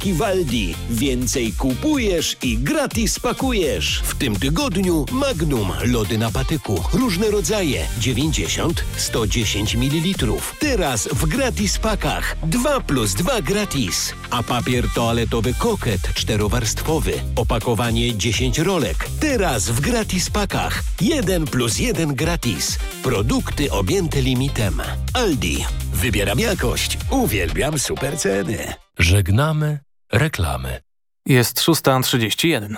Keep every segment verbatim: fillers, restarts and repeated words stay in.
Paczki w Aldi. Więcej kupujesz i gratis pakujesz. W tym tygodniu Magnum. Lody na patyku. Różne rodzaje. dziewięćdziesiąt, sto dziesięć mililitrów. Teraz w gratis pakach. dwa plus dwa gratis. A papier toaletowy Koket czterowarstwowy. Opakowanie dziesięć rolek. Teraz w gratis pakach. jeden plus jeden gratis. Produkty objęte limitem. Aldi. Wybieram jakość. Uwielbiam super ceny. Żegnamy reklamy. Jest szósta trzydzieści jeden.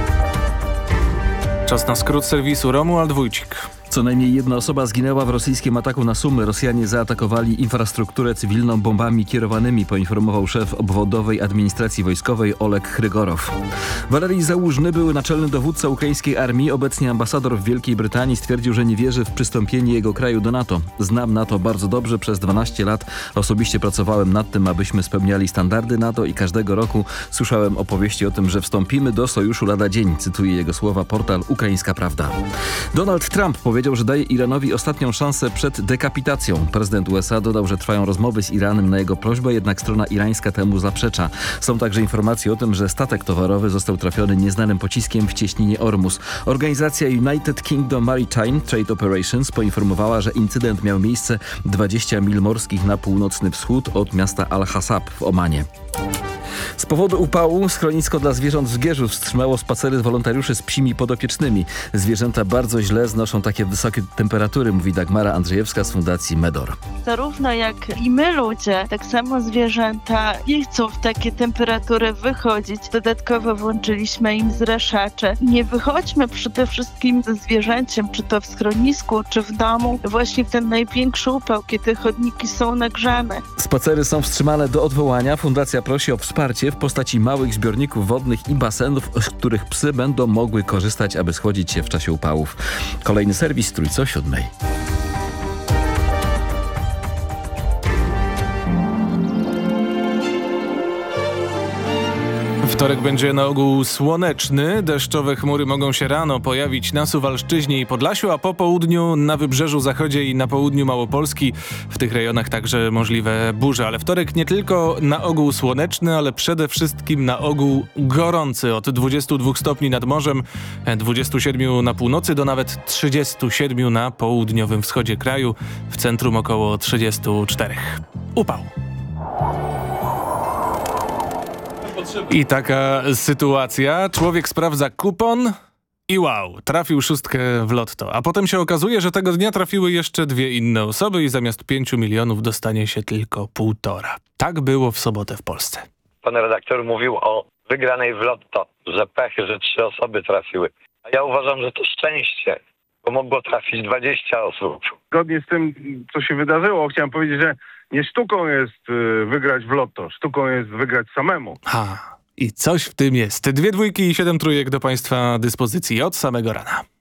Czas na skrót serwisu. Romuald Wójcik. Co najmniej jedna osoba zginęła w rosyjskim ataku na Sumy. Rosjanie zaatakowali infrastrukturę cywilną bombami kierowanymi, poinformował szef obwodowej administracji wojskowej Oleg Chrygorow. Walerii Załużny, były naczelny dowódca ukraińskiej armii, obecnie ambasador w Wielkiej Brytanii, stwierdził, że nie wierzy w przystąpienie jego kraju do NATO. Znam NATO bardzo dobrze, przez dwanaście lat osobiście pracowałem nad tym, abyśmy spełniali standardy NATO i każdego roku słyszałem opowieści o tym, że wstąpimy do sojuszu lada dzień. Cytuje jego słowa portal Ukraińska Prawda. Donald Trump powiedział, Powiedział, że daje Iranowi ostatnią szansę przed dekapitacją. Prezydent U S A dodał, że trwają rozmowy z Iranem na jego prośbę, jednak strona irańska temu zaprzecza. Są także informacje o tym, że statek towarowy został trafiony nieznanym pociskiem w cieśninie Ormus. Organizacja United Kingdom Maritime Trade Operations poinformowała, że incydent miał miejsce dwadzieścia mil morskich na północny wschód od miasta Al-Hasab w Omanie. Z powodu upału schronisko dla zwierząt w Zgierzu wstrzymało spacery wolontariuszy z psimi podopiecznymi. Zwierzęta bardzo źle znoszą takie wysokie temperatury, mówi Dagmara Andrzejewska z Fundacji Medor. Zarówno jak i my ludzie, tak samo zwierzęta nie chcą w takie temperatury wychodzić. Dodatkowo włączyliśmy im zraszacze. Nie wychodźmy przede wszystkim ze zwierzęciem, czy to w schronisku, czy w domu, właśnie w ten największy upał, kiedy chodniki są nagrzane. Spacery są wstrzymane do odwołania. Fundacja prosi o wsparcie w postaci małych zbiorników wodnych i basenów, z których psy będą mogły korzystać, aby schłodzić się w czasie upałów. Kolejny serwis Trójco o siódmej. Wtorek będzie na ogół słoneczny. Deszczowe chmury mogą się rano pojawić na Suwalszczyźnie i Podlasiu, a po południu na Wybrzeżu Zachodzie i na południu Małopolski. W tych rejonach także możliwe burze. Ale wtorek nie tylko na ogół słoneczny, ale przede wszystkim na ogół gorący. Od dwudziestu dwóch stopni nad morzem, dwudziestu siedmiu na północy do nawet trzydziestu siedmiu na południowym wschodzie kraju. W centrum około trzydziestu czterech. Upał. I taka sytuacja. Człowiek sprawdza kupon i wow, trafił szóstkę w lotto. A potem się okazuje, że tego dnia trafiły jeszcze dwie inne osoby i zamiast pięciu milionów dostanie się tylko półtora. Tak było w sobotę w Polsce. Pan redaktor mówił o wygranej w lotto, że pech, że trzy osoby trafiły. A ja uważam, że to szczęście, bo mogło trafić dwadzieścia osób. Zgodnie z tym, co się wydarzyło, chciałem powiedzieć, że nie sztuką jest y, wygrać w lotto, sztuką jest wygrać samemu. Ha, i coś w tym jest. Dwie dwójki i siedem trójek do Państwa dyspozycji od samego rana.